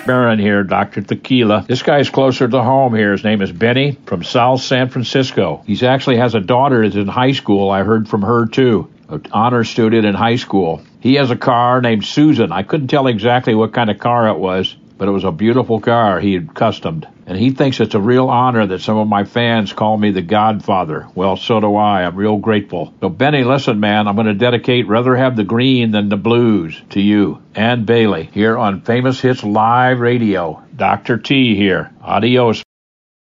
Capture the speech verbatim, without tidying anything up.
Barron here, Doctor Tequila. This guy's closer to home here. His name is Benny from South San Francisco. He actually has a daughter that's in high school. I heard from her too, an honor student in high school. He has a car named Susan. I couldn't tell exactly what kind of car it was, but it was a beautiful car he had customed. And he thinks it's a real honor that some of my fans call me the Godfather. Well, so do I. I'm real grateful. So, Benny, listen, man, I'm going to dedicate Rather Have the Green Than the Blues to you and Bailey here on Famous Hits Live Radio. Doctor T here. Adios.